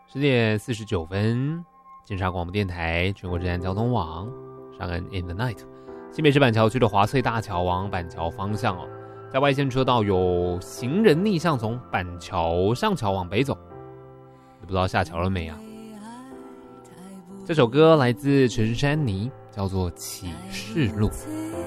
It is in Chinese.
10:49，金沙广播电台全国治安交通网上岸 In the Night， 新北市板桥区的华翠大桥往板桥方向在外线车道有行人逆向从板桥上桥往北走，不知道下桥了没啊？这首歌来自陈珊妮，叫做《启示录》。